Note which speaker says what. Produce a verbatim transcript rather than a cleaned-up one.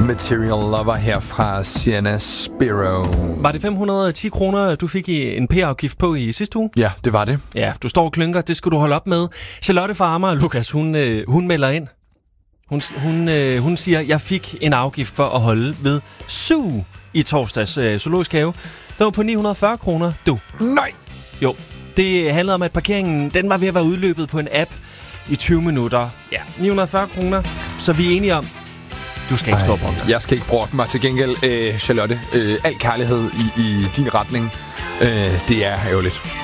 Speaker 1: Material Lover her fra Sienna Spiro.
Speaker 2: Var det fem hundrede og ti kroner, du fik i en P-afgift på i sidste uge?
Speaker 1: Ja, det var det.
Speaker 2: Ja, du står og klynker, det skal du holde op med. Charlotte fra Amager, Lukas, hun, øh, hun melder ind. Hun, hun, øh, hun siger, jeg fik en afgift for at holde ved Zoo i torsdags øh, zoologisk have. Det var på ni hundrede og fyrre kroner, du.
Speaker 1: Nej!
Speaker 2: Jo, det handlede om, at parkeringen den var ved at være udløbet på en app i tyve minutter. Ja, ni hundrede og fyrre kroner, så vi er enige om, du skal ikke stå og brokke dig.
Speaker 1: Jeg skal ikke brokke mig. Til gengæld, øh, Charlotte, øh, al kærlighed i, i din retning, øh, det er ærgerligt.